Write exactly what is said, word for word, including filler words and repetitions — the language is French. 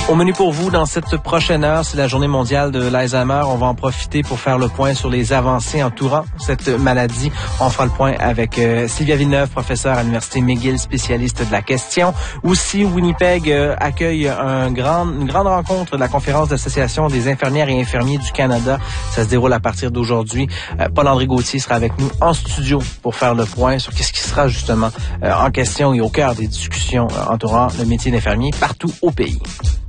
Au menu pour vous, dans cette prochaine heure, c'est la journée mondiale de l'Alzheimer. On va en profiter pour faire le point sur les avancées entourant cette maladie. On fera le point avec euh, Sylvia Villeneuve, professeure à l'Université McGill, spécialiste de la question. Aussi, Winnipeg euh, accueille un grand, une grande rencontre de la conférence d'association des infirmières et infirmiers du Canada. Ça se déroule à partir d'aujourd'hui. Euh, Paul-André Gauthier sera avec nous en studio pour faire le point sur qu'est-ce qui sera justement euh, en question et au cœur des discussions euh, entourant le métier d'infirmier partout au pays.